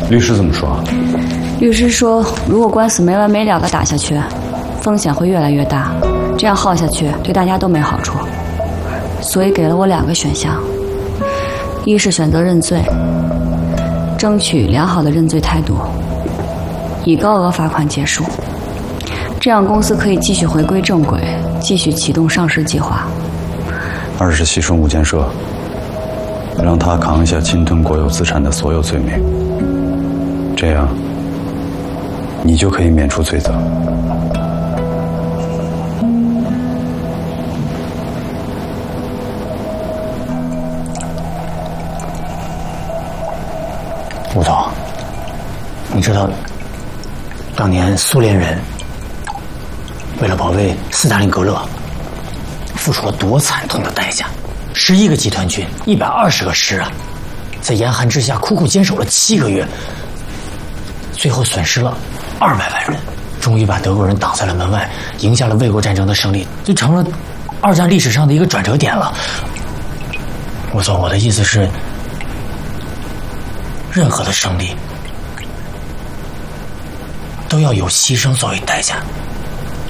律师怎么说？ 律师说，如果官司没完没了的打下去，风险会越来越大，这样耗下去对大家都没好处，所以给了我2个选项：一是选择认罪，争取良好的认罪态度，以高额罚款结束，这样公司可以继续回归正轨，继续启动上市计划。 二是牺牲5建设，让他扛下侵吞国有资产的所有罪名，这样你就可以免除罪责。 吴总，你知道当年苏联人为了保卫斯大林格勒付出了多惨痛的代价？11个集团军，120个师啊，在严寒之下苦苦坚守了7个月，最后损失了200万人，终于把德国人挡在了门外，赢下了卫国战争的胜利，就成了2战历史上的一个转折点了。吴总，我的意思是，任何的胜利都要有牺牲作为代价。